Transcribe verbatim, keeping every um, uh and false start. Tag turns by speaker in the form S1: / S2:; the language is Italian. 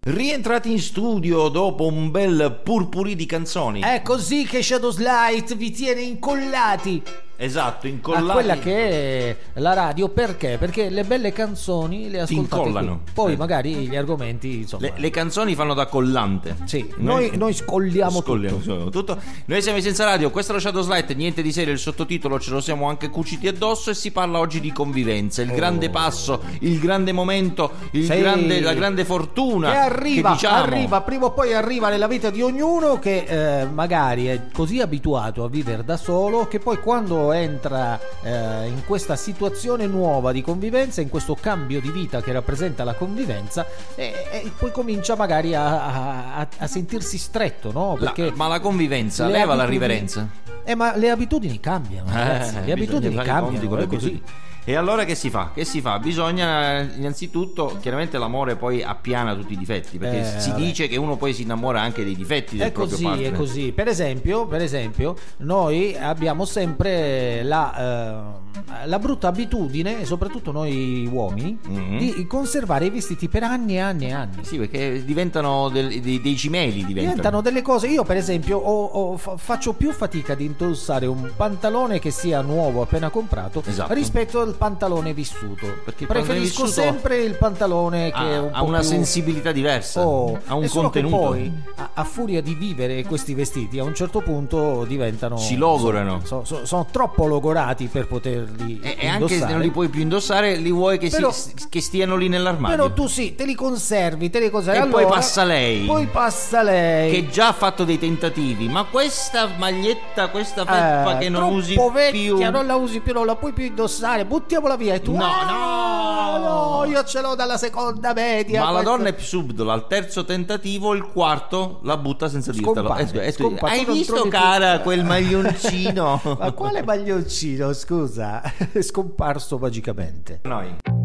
S1: Rientrati in studio dopo un bel purpurì di canzoni.
S2: È così che Shadows Light vi tiene incollati.
S1: Esatto, incollati
S2: a quella che è la radio. Perché? Perché le belle canzoni le ascoltate
S1: incollano.
S2: Qui. Poi
S1: eh.
S2: magari gli argomenti, insomma.
S1: Le, le canzoni fanno da collante.
S2: Sì, noi, noi, noi scolliamo,
S1: scolliamo
S2: tutto.
S1: tutto. Noi siamo in Senza Radio, questo è lo Shadows Light, niente di serio, il sottotitolo ce lo siamo anche cuciti addosso e si parla oggi di convivenza, il oh. grande passo, il grande momento, il
S2: sì.
S1: grande, la grande fortuna.
S2: E arriva,
S1: che diciamo...
S2: arriva, prima o poi arriva nella vita di ognuno che eh, magari è così abituato a vivere da solo che poi quando entra Eh, in questa situazione nuova di convivenza, in questo cambio di vita che rappresenta la convivenza, e, e poi comincia magari a, a, a sentirsi stretto, no? Perché
S1: la, ma la convivenza leva la riverenza.
S2: Eh, ma le abitudini cambiano, ragazzi. Eh, le abitudini cambiano, è così.
S1: E allora che si fa? Che si fa? Bisogna innanzitutto, chiaramente l'amore poi appiana tutti i difetti, perché eh, si vabbè. dice che uno poi si innamora anche dei difetti del
S2: è
S1: proprio
S2: così,
S1: partner.
S2: È così, per esempio, per esempio, noi abbiamo sempre la, eh, la brutta abitudine, e soprattutto noi uomini, mm-hmm. di conservare i vestiti per anni e anni e anni.
S1: Sì, perché diventano del, dei, dei cimeli, diventano.
S2: diventano delle cose. Io per esempio ho, ho, faccio più fatica di indossare un pantalone che sia nuovo appena comprato, esatto. rispetto al pantalone vissuto, perché preferisco vissuto sempre il pantalone che
S1: ha,
S2: un
S1: ha
S2: po'
S1: una
S2: più...
S1: sensibilità diversa, oh, ha un contenuto.
S2: Poi a, a furia di vivere questi vestiti a un certo punto diventano,
S1: si logorano,
S2: sono, sono, sono troppo logorati per poterli
S1: e,
S2: indossare.
S1: E anche se non li puoi più indossare, li vuoi che, però, si, che stiano lì nell'armadio.
S2: Però tu sì, te li conservi, te li conservi.
S1: E
S2: allora,
S1: poi passa lei,
S2: poi passa lei
S1: che già ha fatto dei tentativi. Ma questa maglietta, questa felpa
S2: eh,
S1: che non usi
S2: vecchia,
S1: più,
S2: non la usi più, non la puoi più indossare, buttiamola via. E tu
S1: no,
S2: ah,
S1: no,
S2: no, io ce l'ho dalla seconda media.
S1: Ma
S2: questa...
S1: la donna è più subdola, al terzo tentativo, il quarto la butta senza dirtelo.
S2: Scompare,
S1: eh,
S2: scompare.
S1: Hai visto, cara, più... quel maglioncino?
S2: Ma quale maglioncino, scusa? È scomparso magicamente.
S1: Noi